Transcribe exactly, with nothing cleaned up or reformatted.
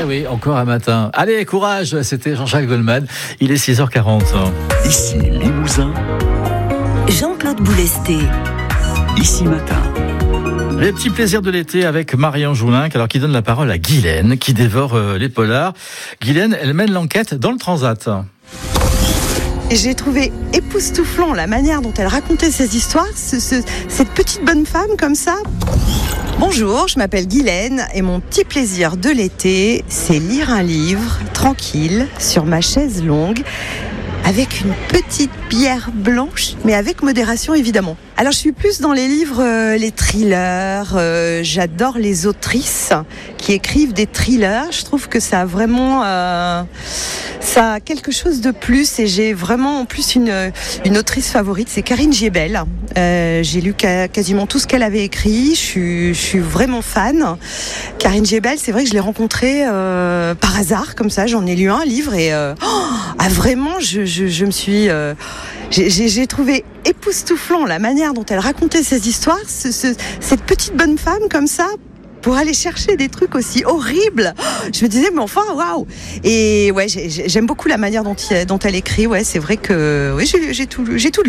oui, encore un matin. Allez, courage, c'était Jean-Jacques Goldman. Il est six heures quarante. Ici Limousin, Jean-Claude Boulesté. Ici Matin. Les petits plaisirs de l'été avec Marion Joulinck, alors qui donne la parole à Guylaine, qui dévore euh, les polars. Guylaine, elle mène l'enquête dans le Transat. Et j'ai trouvé époustouflant la manière dont elle racontait ses histoires, ce, ce, cette petite bonne femme comme ça. Bonjour, je m'appelle Guylaine et mon petit plaisir de l'été, c'est lire un livre tranquille sur ma chaise longue avec une petite bière blanche, mais avec modération évidemment. Alors je suis plus dans les livres, euh, les thrillers, euh, j'adore les autrices qui écrivent des thrillers, je trouve que ça a vraiment... Euh, ça a quelque chose de plus et j'ai vraiment en plus une, une autrice favorite, c'est Karine Giebel. Euh, j'ai lu ca- quasiment tout ce qu'elle avait écrit, je suis, je suis vraiment fan. Karine Giebel, c'est vrai que je l'ai rencontrée euh, par hasard, comme ça, j'en ai lu un livre et euh, oh, ah, vraiment, je, je, je me suis... Euh, j'ai, j'ai, j'ai trouvé époustouflant la manière dont elle racontait ses histoires, ce, ce, cette petite bonne femme comme ça, pour aller chercher des trucs aussi horribles. Je me disais, mais enfin, waouh! Et ouais, j'ai, j'aime beaucoup la manière dont, dont elle écrit. Ouais, c'est vrai que oui, j'ai, j'ai tout, j'ai tout lu.